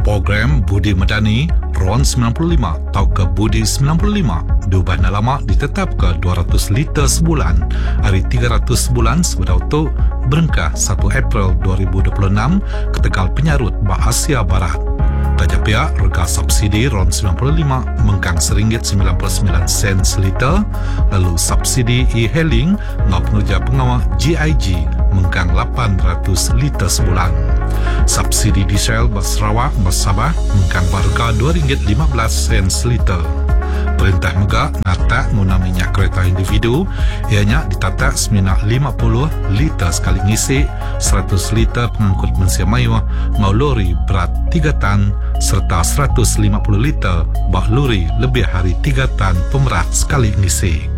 Program Budi Medani RON 95 atau ke Budi 95 diubah lama ditetap ke 200 liter sebulan hari 300 sebulan sebelum itu berengkah 1 April 2026 ke Tegal Penyarut Asia Barat. Tajak pihak rega subsidi RON 95 mengkang RM1.99 seliter, lalu subsidi e-hailing ngau penerja pengawal GIG mengkang 800 liter sebulan. Subsidi diesel bas Sarawak bas Sabah mengkang harga RM2.15 seliter. Perintah Mega nata guna minyak kereta individu ianya ditata seminyak 50 liter sekali ngisi, 100 liter pengangkut mensia mayu ngau lori berat 3 tan serta 150 liter bak lori lebih hari 3 tan pemerat sekali ngisi.